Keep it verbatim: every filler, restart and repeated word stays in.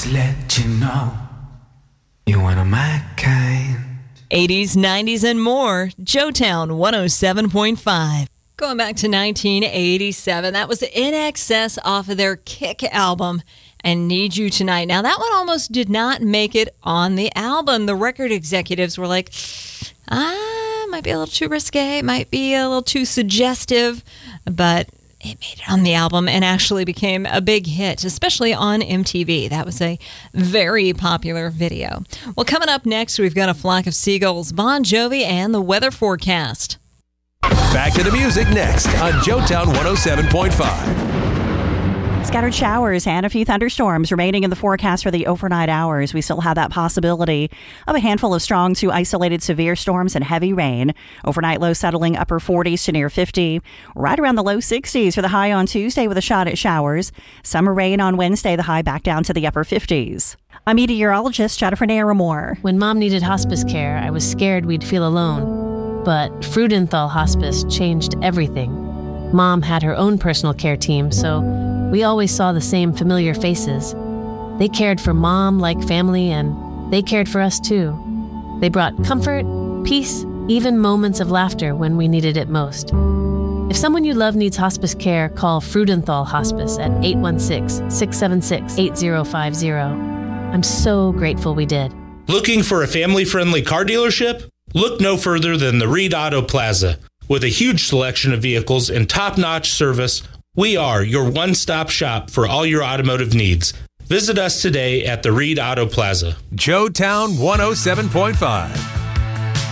to let you know you're one of my kind. eighties, nineties, and more. Joetown one oh seven point five. Going back to nineteen eighty-seven, that was In Excess off of their Kick album, and Need You Tonight. Now, that one almost did not make it on the album. The record executives were like, ah, might be a little too risque, might be a little too suggestive, but it made it on the album and actually became a big hit, especially on M T V. That was a very popular video. Well, coming up next, we've got A Flock of Seagulls, Bon Jovi, and the weather forecast. Back to the music next on Joetown one oh seven point five. Scattered showers and a few thunderstorms remaining in the forecast for the overnight hours. We still have that possibility of a handful of strong to isolated severe storms and heavy rain. Overnight low settling upper forties to near fifty. Right around the low sixties for the high on Tuesday with a shot at showers. Summer rain on Wednesday, the high back down to the upper fifties. I'm meteorologist Jennifer Naramore. When Mom needed hospice care, I was scared we'd feel alone. But Freudenthal Hospice changed everything. Mom had her own personal care team, so we always saw the same familiar faces. They cared for Mom like family, and they cared for us too. They brought comfort, peace, even moments of laughter when we needed it most. If someone you love needs hospice care, call Freudenthal Hospice at eight one six, six seven six, eight zero five zero. I'm so grateful we did. Looking for a family-friendly car dealership? Look no further than the Reed Auto Plaza. With a huge selection of vehicles and top-notch service, we are your one-stop shop for all your automotive needs. Visit us today at the Reed Auto Plaza. Joetown one oh seven point five.